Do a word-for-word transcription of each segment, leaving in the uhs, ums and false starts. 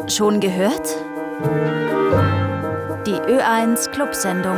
Schon gehört? Die Ö eins Clubsendung.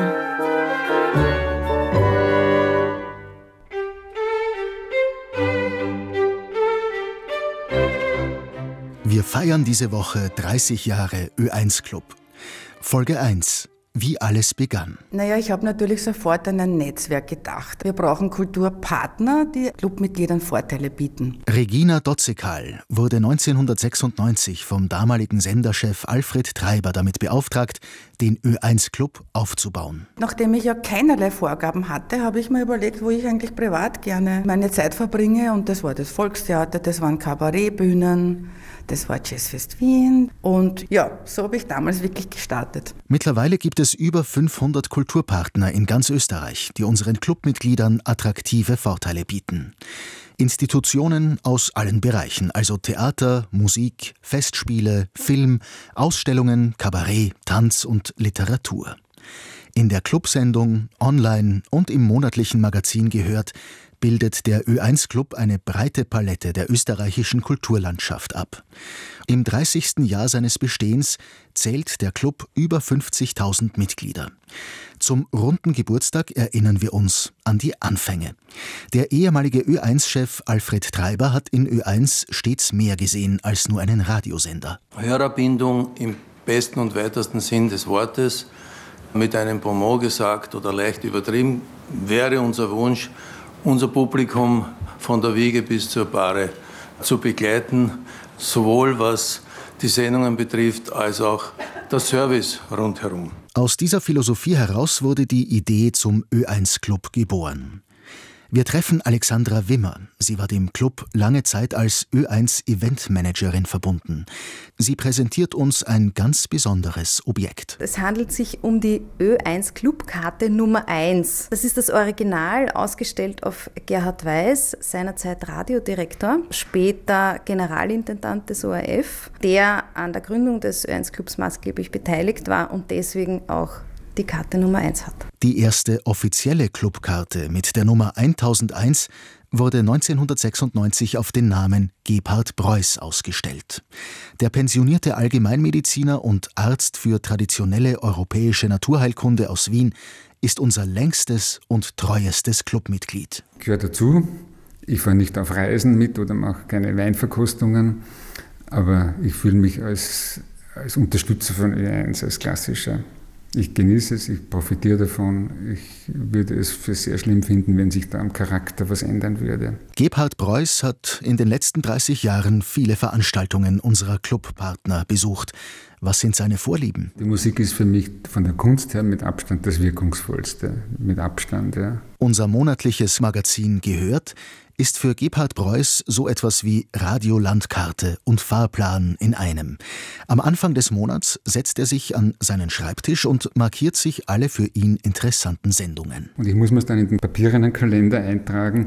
Wir feiern diese Woche dreißig Jahre Ö eins Club. Folge eins. Wie alles begann. Naja, ich habe natürlich sofort an ein Netzwerk gedacht. Wir brauchen Kulturpartner, die Clubmitgliedern Vorteile bieten. Regina Dotzekal wurde neunzehnhundertsechsundneunzig vom damaligen Senderchef Alfred Treiber damit beauftragt, den Ö eins Club aufzubauen. Nachdem ich ja keinerlei Vorgaben hatte, habe ich mir überlegt, wo ich eigentlich privat gerne meine Zeit verbringe. Und das war das Volkstheater, das waren Kabarettbühnen, das war Jazzfest Wien. Und ja, so habe ich damals wirklich gestartet. Mittlerweile gibt es über fünfhundert Kulturpartner in ganz Österreich, die unseren Clubmitgliedern attraktive Vorteile bieten. Institutionen aus allen Bereichen, also Theater, Musik, Festspiele, Film, Ausstellungen, Kabarett, Tanz und Literatur. In der Clubsendung, online und im monatlichen Magazin Gehört bildet der Ö eins Club eine breite Palette der österreichischen Kulturlandschaft ab. Im dreißigsten Jahr seines Bestehens zählt der Club über fünfzigtausend Mitglieder. Zum runden Geburtstag erinnern wir uns an die Anfänge. Der ehemalige Ö eins Chef Alfred Treiber hat in Ö eins stets mehr gesehen als nur einen Radiosender. Hörerbindung im besten und weitesten Sinn des Wortes, mit einem Bonmot gesagt oder leicht übertrieben, wäre unser Wunsch, unser Publikum von der Wiege bis zur Bahre zu begleiten, sowohl was die Sendungen betrifft, als auch der Service rundherum. Aus dieser Philosophie heraus wurde die Idee zum Ö eins Club geboren. Wir treffen Alexandra Wimmer. Sie war dem Club lange Zeit als Ö eins Eventmanagerin verbunden. Sie präsentiert uns ein ganz besonderes Objekt. Es handelt sich um die Ö eins Clubkarte Nummer eins. Das ist das Original, ausgestellt auf Gerhard Weiß, seinerzeit Radiodirektor, später Generalintendant des O R F, der an der Gründung des Ö eins Clubs maßgeblich beteiligt war und deswegen auch die Karte Nummer eins hat. Die erste offizielle Clubkarte mit der Nummer eintausendeins wurde neunzehnhundertsechsundneunzig auf den Namen Gebhard Preuß ausgestellt. Der pensionierte Allgemeinmediziner und Arzt für traditionelle europäische Naturheilkunde aus Wien ist unser längstes und treuestes Clubmitglied. Gehört dazu. Ich fahre nicht auf Reisen mit oder mache keine Weinverkostungen, aber ich fühle mich als, als Unterstützer von Ö eins, als klassischer. Ich genieße es, ich profitiere davon. Ich würde es für sehr schlimm finden, wenn sich da am Charakter was ändern würde. Gebhard Preuß hat in den letzten dreißig Jahren viele Veranstaltungen unserer Clubpartner besucht. Was sind seine Vorlieben? Die Musik ist für mich von der Kunst her mit Abstand das Wirkungsvollste. Mit Abstand, ja. Unser monatliches Magazin Gehört ist für Gebhard Preuß so etwas wie Radiolandkarte und Fahrplan in einem. Am Anfang des Monats setzt er sich an seinen Schreibtisch und markiert sich alle für ihn interessanten Sendungen. Und ich muss mir es dann in den papierenen Kalender eintragen,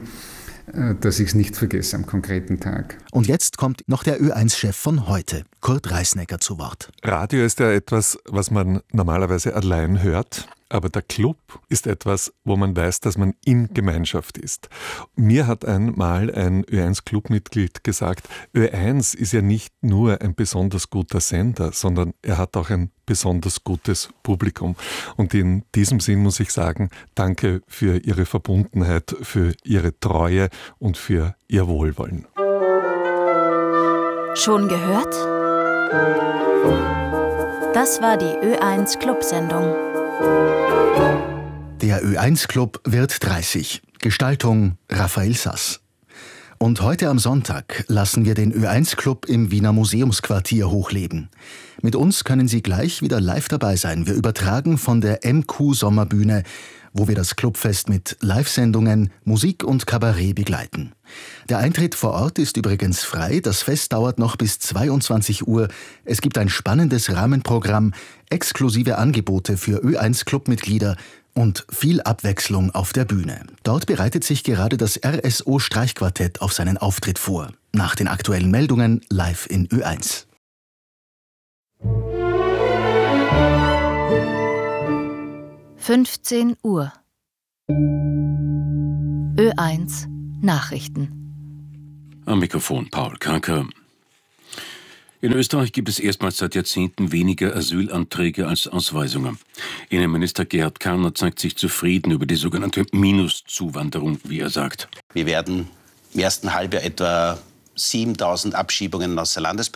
dass ich es nicht vergesse am konkreten Tag. Und jetzt kommt noch der Ö eins Chef von heute, Kurt Reisnecker, zu Wort. Radio ist ja etwas, was man normalerweise allein hört. Aber der Club ist etwas, wo man weiß, dass man in Gemeinschaft ist. Mir hat einmal ein Ö eins Clubmitglied gesagt, Ö eins ist ja nicht nur ein besonders guter Sender, sondern er hat auch ein besonders gutes Publikum. Und in diesem Sinn muss ich sagen, danke für Ihre Verbundenheit, für Ihre Treue und für Ihr Wohlwollen. Schon gehört? Das war die Ö eins Clubsendung. Der Ö eins Club wird dreißig. Gestaltung Raphael Sass. Und heute am Sonntag lassen wir den Ö eins Club im Wiener Museumsquartier hochleben. Mit uns können Sie gleich wieder live dabei sein. Wir übertragen von der M Q Sommerbühne, wo wir das Clubfest mit Live-Sendungen, Musik und Kabarett begleiten. Der Eintritt vor Ort ist übrigens frei. Das Fest dauert noch bis zweiundzwanzig Uhr. Es gibt ein spannendes Rahmenprogramm, exklusive Angebote für Ö eins Clubmitglieder und viel Abwechslung auf der Bühne. Dort bereitet sich gerade das R S O Streichquartett auf seinen Auftritt vor. Nach den aktuellen Meldungen live in Ö eins. fünfzehn Uhr. Ö eins Nachrichten. Am Mikrofon Paul Kanker. In Österreich gibt es erstmals seit Jahrzehnten weniger Asylanträge als Ausweisungen. Innenminister Gerhard Karner zeigt sich zufrieden über die sogenannte Minuszuwanderung, wie er sagt. Wir werden im ersten Halbjahr etwa siebentausend Abschiebungen aus der Landespolizei